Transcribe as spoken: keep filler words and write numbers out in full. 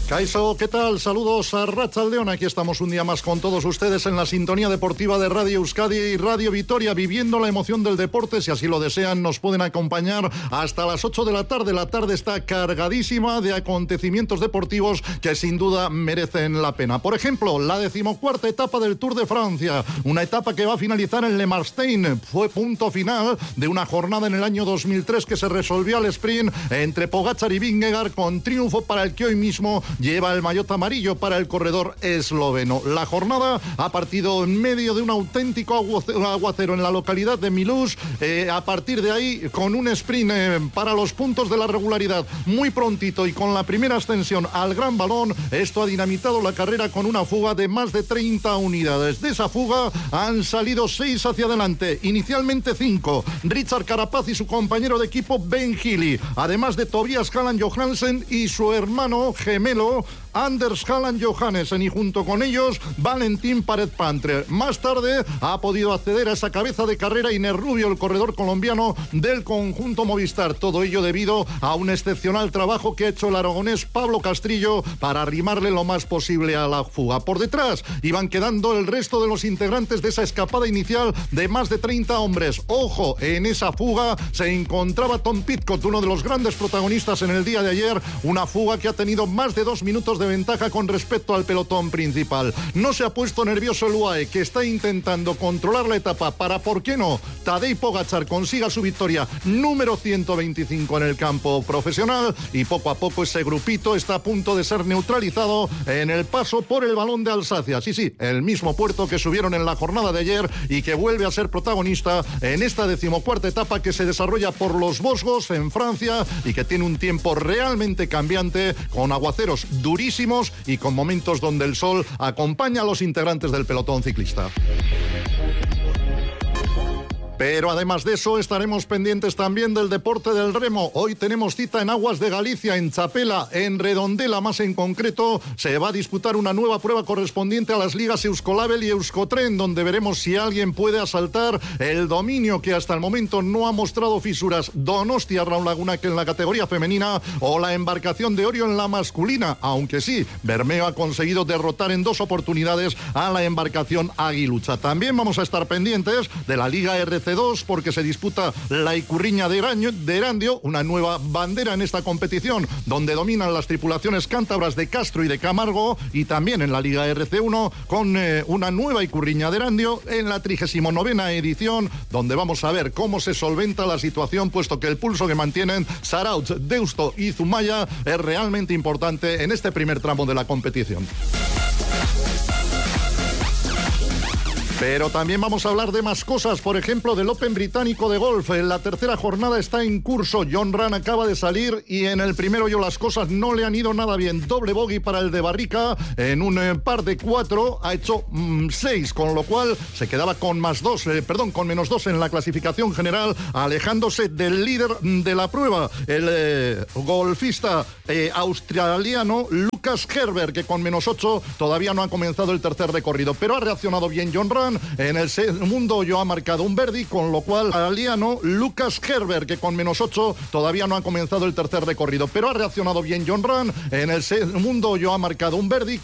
Kaixo, ¿qué tal? Saludos a Arratsaldeon. Aquí estamos un día más con todos ustedes en la sintonía deportiva de Radio Euskadi y Radio Vitoria, viviendo la emoción del deporte. Si así lo desean, nos pueden acompañar hasta las ocho de la tarde. La tarde está cargadísima de acontecimientos deportivos que sin duda merecen la pena. Por ejemplo, la decimocuarta etapa del Tour de Francia, una etapa que va a finalizar en Le Marstein. Fue punto final de una jornada en el año dos mil tres que se resolvió al sprint entre Pogačar y Vingegaard, con triunfo para el que hoy mismo lleva el maillot amarillo para el corredor esloveno. La jornada ha partido en medio de un auténtico aguacero en la localidad de Milous. Eh, a partir de ahí, con un sprint eh, para los puntos de la regularidad muy prontito y con la primera ascensión al gran balón, esto ha dinamitado la carrera con una fuga de más de treinta unidades. De esa fuga han salido seis hacia adelante, inicialmente cinco. Richard Carapaz y su compañero de equipo Ben Healy, además de Tobias Halland Johansen y su hermano gemelo Anders Halland Johansen, y junto con ellos Valentín Paret-Pantre. Más tarde ha podido acceder a esa cabeza de carrera Iner Rubio, el corredor colombiano del conjunto Movistar. Todo ello debido a un excepcional trabajo que ha hecho el aragonés Pablo Castrillo para arrimarle lo más posible a la fuga. Por detrás iban quedando el resto de los integrantes de esa escapada inicial de más de treinta hombres. Ojo, en esa fuga se encontraba Tom Pidcock, uno de los grandes protagonistas en el día de ayer, una fuga que ha tenido más de dos minutos de ventaja con respecto al pelotón principal. No se ha puesto nervioso el U A E, que está intentando controlar la etapa para, ¿por qué no?, Tadej Pogačar consiga su victoria número ciento veinticinco en el campo profesional, y poco a poco ese grupito está a punto de ser neutralizado en el paso por el Balón de Alsacia. Sí, sí, el mismo puerto que subieron en la jornada de ayer y que vuelve a ser protagonista en esta decimocuarta etapa que se desarrolla por los Vosgos en Francia y que tiene un tiempo realmente cambiante, con aguaceros durísimos y con momentos donde el sol acompaña a los integrantes del pelotón ciclista. Pero además de eso, estaremos pendientes también del deporte del remo. Hoy tenemos cita en aguas de Galicia, en Chapela, en Redondela más en concreto. Se va a disputar una nueva prueba correspondiente a las ligas Euskolabel y Euskotren, donde veremos si alguien puede asaltar el dominio que hasta el momento no ha mostrado fisuras Donostia Raúl Lagunac en la categoría femenina, o la embarcación de Orio en la masculina, aunque sí, Bermeo ha conseguido derrotar en dos oportunidades a la embarcación Aguilucha. También vamos a estar pendientes de la Liga R C dos, porque se disputa la Icurriña de Erandio, una nueva bandera en esta competición, donde dominan las tripulaciones cántabras de Castro y de Camargo, y también en la Liga R C uno con eh, una nueva Icurriña de Erandio en la trigésima novena edición, donde vamos a ver cómo se solventa la situación, puesto que el pulso que mantienen Zarautz, Deusto y Zumaya es realmente importante en este primer tramo de la competición. Pero también vamos a hablar de más cosas, por ejemplo, del Open británico de golf. En la tercera jornada está en curso. Jon Rahm acaba de salir y en el primero hoyo las cosas no le han ido nada bien. Doble bogey para el de Barrica en un eh, par de cuatro. Ha hecho mmm, seis, con lo cual se quedaba con más dos, eh, perdón, con menos dos en la clasificación general, alejándose del líder de la prueba, el eh, golfista eh, australiano Lucas Herbert, que con menos ocho todavía no ha comenzado el tercer recorrido. Pero ha reaccionado bien Jon Rahm. En el segundo hoyo ha marcado un birdie, con lo cual aliano Lucas Herbert, que con menos ocho todavía no ha comenzado el tercer recorrido. Pero ha reaccionado bien Jon Rahm. En el segundo hoyo ha marcado un birdie.